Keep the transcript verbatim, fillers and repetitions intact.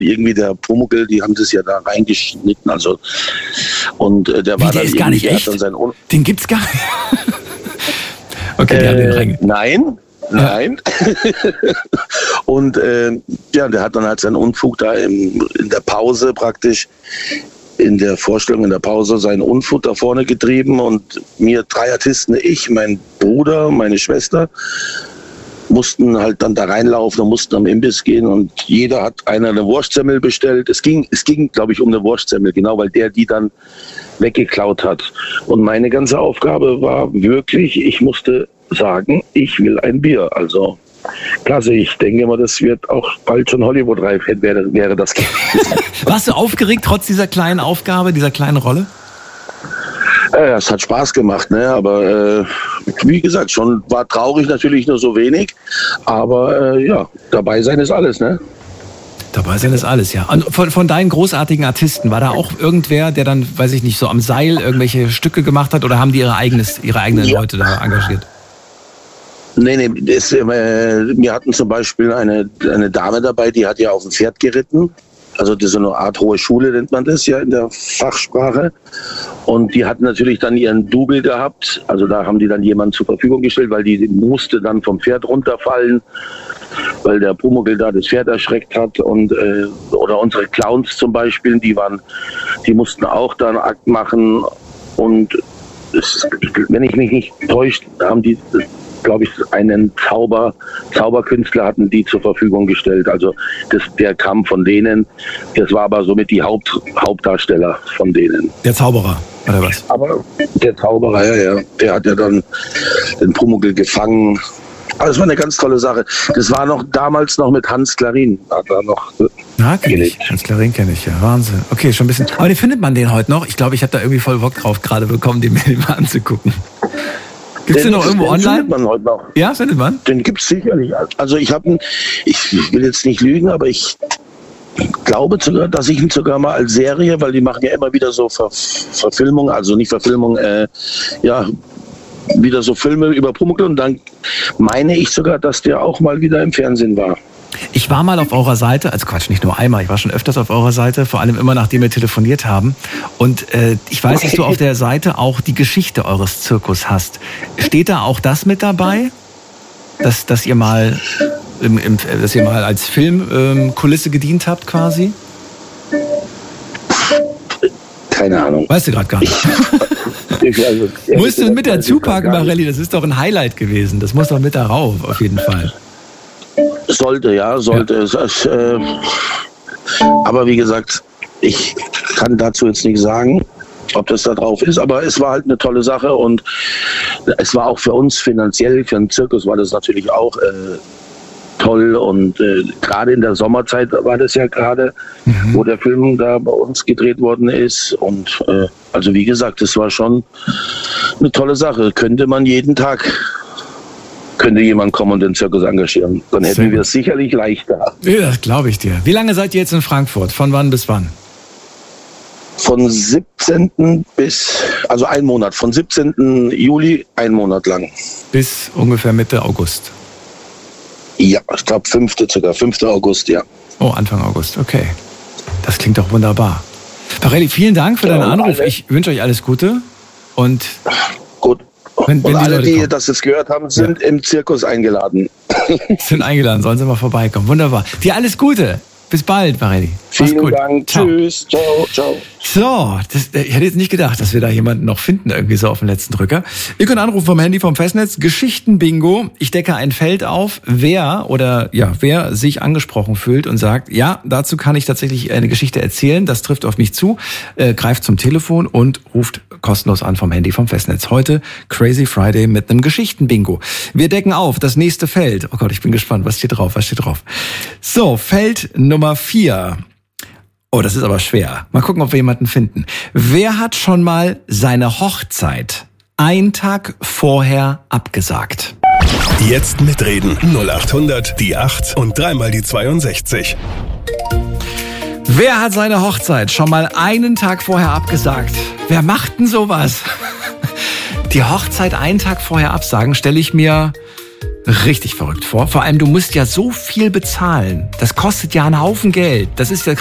irgendwie der Pumuckl, die haben das ja da reingeschnitten, also und äh, der Wie, war der dann ist gar nicht der hat echt? dann sein Un- Den gibt's gar nicht. Okay, der hat den äh, rein. Nein, nein. Und äh, ja, der hat dann halt seinen Unfug da im, in der Pause praktisch, in der Vorstellung in der Pause seinen Unfug da vorne getrieben und mir drei Artisten, ich, mein Bruder, meine Schwester, mussten halt dann da reinlaufen und mussten am Imbiss gehen und jeder hat einer eine Wurstsemmel bestellt. Es ging, es ging, glaube ich, um eine Wurstsemmel, genau, weil der die dann weggeklaut hat. Und meine ganze Aufgabe war wirklich, ich musste sagen, ich will ein Bier. Also klasse, ich denke mal, das wird auch bald schon Hollywood-reif, wäre, wäre das gewesen. Warst du aufgeregt trotz dieser kleinen Aufgabe, dieser kleinen Rolle? Ja, es hat Spaß gemacht, ne? Aber äh, wie gesagt, schon war traurig natürlich nur so wenig. Aber äh, ja, dabei sein ist alles, ne? Dabei sein ist alles, ja. Und von, von deinen großartigen Artisten, war da auch irgendwer, der dann, weiß ich nicht, so am Seil irgendwelche Stücke gemacht hat oder haben die ihre, eigenes, ihre eigenen Ja. Leute da engagiert? Nee, nee, das, äh, wir hatten zum Beispiel eine, eine Dame dabei, die hat ja auf dem Pferd geritten. Also das ist so eine Art hohe Schule, nennt man das ja in der Fachsprache. Und die hatten natürlich dann ihren Double gehabt. Also da haben die dann jemanden zur Verfügung gestellt, weil die musste dann vom Pferd runterfallen, weil der Pumuckl da das Pferd erschreckt hat. Und äh, oder unsere Clowns zum Beispiel, die waren, die mussten auch da einen Akt machen. Und es, wenn ich mich nicht täusche, haben die, glaube ich, einen Zauber, Zauberkünstler hatten die zur Verfügung gestellt. Also das, der kam von denen. Das war aber somit die Haupt, Hauptdarsteller von denen. Der Zauberer, oder was? Aber der Zauberer, ja, ja, der hat ja dann den Pumuckl gefangen. Aber das war eine ganz tolle Sache. Das war noch damals noch mit Hans Klarin. Hat er noch Na, kenn ich. gelegt. Hans Klarin kenne ich, ja. Wahnsinn. Okay, schon ein bisschen. Aber den findet man den heute noch? Ich glaube, ich habe da irgendwie voll Bock drauf gerade bekommen, den mir mal anzugucken. Gibt's den noch irgendwo den online? findet man heute noch. Ja, findet man? Den gibt's sicherlich. Also ich habe, ich will jetzt nicht lügen, aber ich glaube sogar, dass ich ihn sogar mal als Serie, weil die machen ja immer wieder so Ver Verfilmungen, also nicht Verfilmung, äh, ja, wieder so Filme über Pumuckl und dann meine ich sogar, dass der auch mal wieder im Fernsehen war. Ich war mal auf eurer Seite, also Quatsch, nicht nur einmal, ich war schon öfters auf eurer Seite, vor allem immer nachdem wir telefoniert haben. Und äh, ich weiß, dass du auf der Seite auch die Geschichte eures Zirkus hast. Steht da auch das mit dabei? Dass, dass ihr mal im, im, dass ihr mal als Filmkulisse ähm, gedient habt quasi? Keine Ahnung. Weißt du gerade gar nicht. Ich, also, Musst du mit dazu packen, Marelli? Marelli, das ist doch ein Highlight gewesen. Das muss doch mit darauf, auf jeden Fall. Sollte, ja, sollte es. es äh, aber wie gesagt, ich kann dazu jetzt nicht sagen, ob das da drauf ist, aber es war halt eine tolle Sache und es war auch für uns finanziell, für den Zirkus war das natürlich auch äh, toll und äh, gerade in der Sommerzeit war das ja gerade, mhm. wo der Film da bei uns gedreht worden ist und äh, also wie gesagt, das war schon eine tolle Sache. Könnte man jeden Tag, könnte jemand kommen und den Zirkus engagieren. Dann hätten Sehr wir gut. es sicherlich leichter. Ja, das glaube ich dir. Wie lange seid ihr jetzt in Frankfurt? Von wann bis wann? Von siebzehnten bis, also ein Monat, von siebzehnten Juli ein Monat lang. Bis ungefähr Mitte August. Ja, ich glaube fünfte sogar, fünfte August, ja. Oh, Anfang August, okay. Das klingt doch wunderbar. Marelli, vielen Dank für deinen Ja, Anruf. alle- Ich wünsche euch alles Gute. Und Gut. Wenn- wenn und die alle, Leute die kommen. das jetzt gehört haben, sind im Zirkus eingeladen. sind eingeladen, sollen sie mal vorbeikommen. Wunderbar. Dir alles Gute. Bis bald, Marelli. Mach's Vielen gut. Dank. Ciao. Tschüss. Ciao. Ciao. So, das, ich hätte jetzt nicht gedacht, dass wir da jemanden noch finden, irgendwie so auf dem letzten Drücker. Ihr könnt anrufen vom Handy, vom Festnetz. Geschichten-Bingo. Ich decke ein Feld auf. Wer oder ja, wer sich angesprochen fühlt und sagt, ja, dazu kann ich tatsächlich eine Geschichte erzählen, das trifft auf mich zu, äh, greift zum Telefon und ruft kostenlos an vom Handy, vom Festnetz. Heute Crazy Friday mit einem Geschichten-Bingo. Wir decken auf das nächste Feld. Oh Gott, ich bin gespannt. Was steht drauf? Was steht drauf? So, Feld Nummer vier. Oh, das ist aber schwer. Mal gucken, ob wir jemanden finden. Wer hat schon mal seine Hochzeit einen Tag vorher abgesagt? Jetzt mitreden. null acht hundert, die acht und dreimal die zweiundsechzig. Wer hat seine Hochzeit schon mal einen Tag vorher abgesagt? Wer macht denn sowas? Die Hochzeit einen Tag vorher absagen, stelle ich mir richtig verrückt vor. Vor allem, du musst ja so viel bezahlen. Das kostet ja einen Haufen Geld. Das ist ja